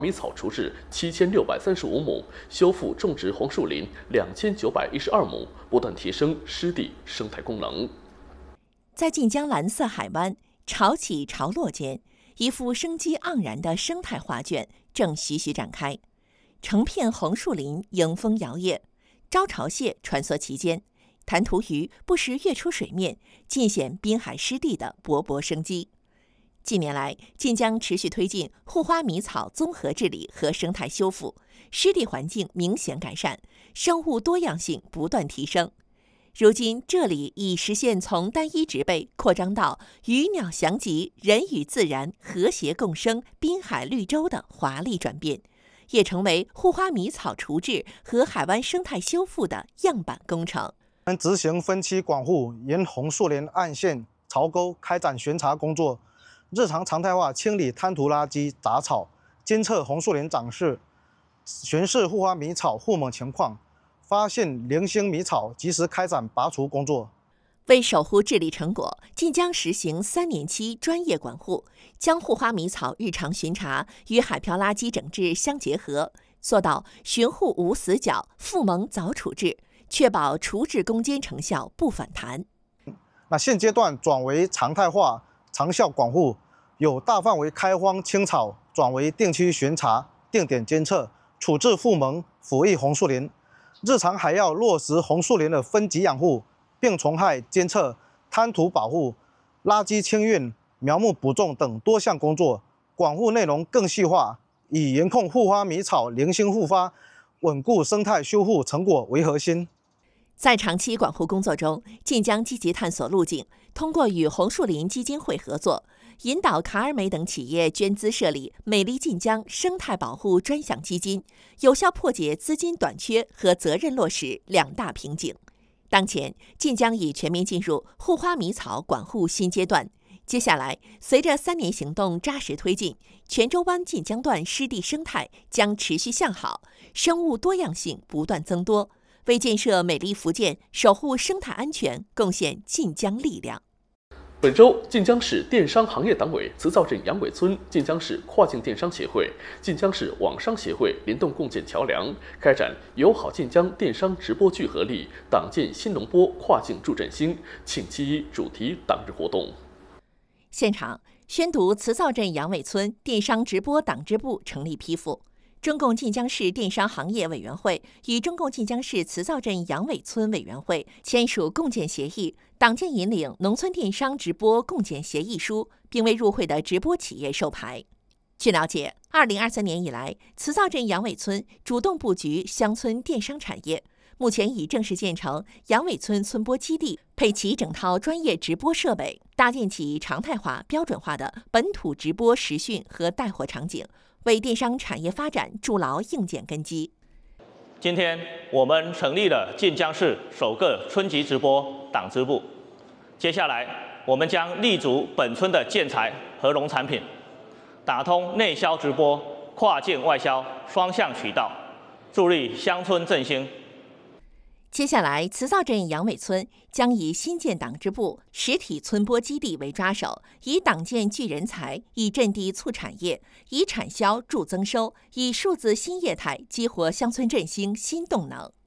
米草除治7635亩，修复种植红树林2912亩，不断提升湿地生态功能。 在晋江蓝色海湾潮起潮落间，一幅生机盎然的生态画卷正徐徐展开。成片红树林迎风摇曳，招潮蟹穿梭其间，弹涂鱼不时跃出水面，尽显滨海湿地的勃勃生机。近年来，晋江持续推进护花迷草综合治理和生态修复，湿地环境明显改善，生物多样性不断提升。如今，这里已实现从单一植被扩张到鱼鸟翔集、人与自然和谐共生滨海绿洲的华丽转变，也成为护花迷草除治和海湾生态修复的样板工程。 我们执行分期管护，沿红树林岸线槽沟开展巡查工作，日常常态化清理滩涂垃圾、杂草，监测红树林长势，巡视护花迷草护萌情况，发现零星迷草，及时开展拔除工作。 为守护治理成果，晋江实行3年期专业管护，将护花迷草日常巡查与海漂垃圾整治相结合，做到巡护无死角、复萌早处置，确保除治攻坚成效不反弹。 那现阶段转为常态化长效管护，有大范围开荒清草，转为定期巡查、定点监测、处置复萌、抚育红树林。日常还要落实红树林的分级养护、病虫害监测、滩涂保护、垃圾清运、苗木补种等多项工作，管护内容更细化，以严控护花迷草零星复发、稳固生态修复成果为核心。 在长期管护工作中，晋江积极探索路径，通过与红树林基金会合作，引导卡尔美等企业捐资设立美丽晋江生态保护专项基金，有效破解资金短缺和责任落实2大瓶颈。当前，晋江已全面进入护花迷草管护新阶段。接下来，随着3年行动扎实推进，泉州湾晋江段湿地生态将持续向好，生物多样性不断增多，为建设美丽福建、守护生态安全贡献晋江力量。 本周，晋江市电商行业党委慈灶镇杨尾村晋江市跨境电商协会、晋江市网商协会联动共建桥梁，开展友好晋江电商直播聚合力党建新农播跨境助振兴庆7·1主题党日活动。 现场宣读慈灶镇杨尾村电商直播党支部成立批复。中共晋江市电商行业委员会与中共晋江市慈灶镇杨尾村委员会签署共建协议，党建引领农村电商直播共建协议书，并为入会的直播企业授牌。据了解，2023年以来，慈灶镇杨尾村主动布局乡村电商产业，目前已正式建成杨尾村村播基地，配齐整套专业直播设备，搭建起常态化、标准化的本土直播实训和带货场景，为电商产业发展筑牢硬件根基。 今天我们成立了晋江市首个村级直播党支部，接下来我们将立足本村的建材和农产品，打通内销直播、跨境外销双向渠道，助力乡村振兴。 接下来，慈灶镇杨尾村将以新建党支部、实体村播基地为抓手，以党建聚人才，以阵地促产业，以产销助增收，以数字新业态激活乡村振兴新动能。